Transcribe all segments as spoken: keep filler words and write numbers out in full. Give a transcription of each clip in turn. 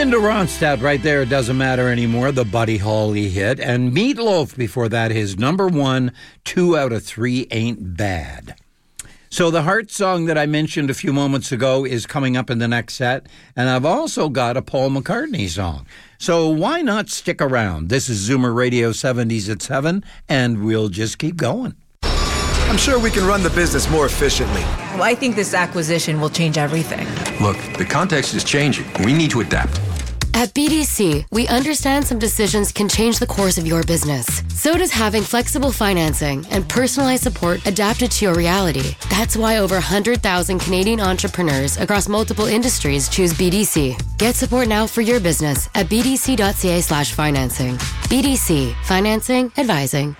Linda Ronstadt right there, It Doesn't Matter Anymore, the Buddy Holly hit. And Meatloaf before that, his number one, two out of three ain't bad. So the Heart song that I mentioned a few moments ago is coming up in the next set. And I've also got a Paul McCartney song. So why not stick around? This is Zoomer Radio seventies at seven, and we'll just keep going. I'm sure we can run the business more efficiently. Well, I think this acquisition will change everything. Look, the context is changing. We need to adapt. At B D C, we understand some decisions can change the course of your business. So does having flexible financing and personalized support adapted to your reality. That's why over one hundred thousand Canadian entrepreneurs across multiple industries choose B D C. Get support now for your business at bdc.ca slash financing. B D C, financing, advising,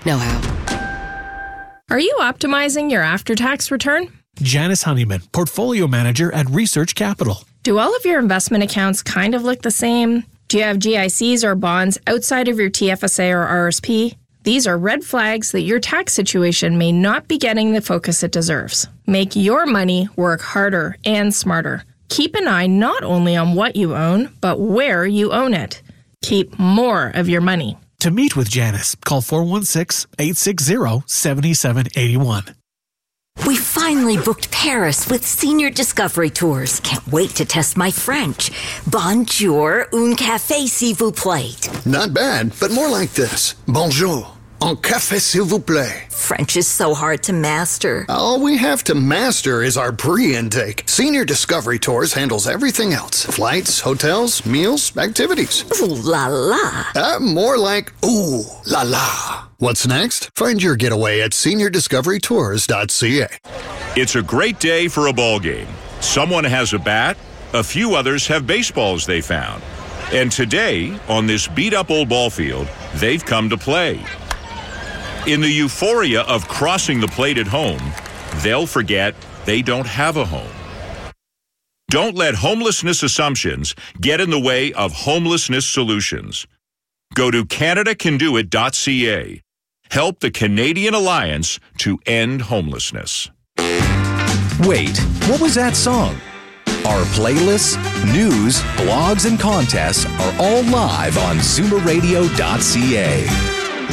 know-how. Are you optimizing your after-tax return? Janice Honeyman, Portfolio Manager at Research Capital. Do all of your investment accounts kind of look the same? Do you have G I Cs or bonds outside of your T F S A or R S P? These are red flags that your tax situation may not be getting the focus it deserves. Make your money work harder and smarter. Keep an eye not only on what you own, but where you own it. Keep more of your money. To meet with Janice, call four one six, eight six zero, seven seven eight one. We finally booked Paris with Senior Discovery Tours. Can't wait to test my French. Bonjour, un café s'il vous plaît. Not bad, but more like this. Bonjour, un café s'il vous plaît. French is so hard to master. All we have to master is our pre-intake. Senior Discovery Tours handles everything else. Flights, hotels, meals, activities. Ooh la la. Uh, more like ooh la la. What's next? Find your getaway at senior discovery tours dot c a. It's a great day for a ball game. Someone has a bat, a few others have baseballs they found. And today, on this beat-up old ball field, they've come to play. In the euphoria of crossing the plate at home, they'll forget they don't have a home. Don't let homelessness assumptions get in the way of homelessness solutions. Go to canada can do it dot c a. Help the Canadian Alliance to end homelessness. Wait, what was that song? Our playlists, news, blogs, and contests are all live on zoomer radio dot c a.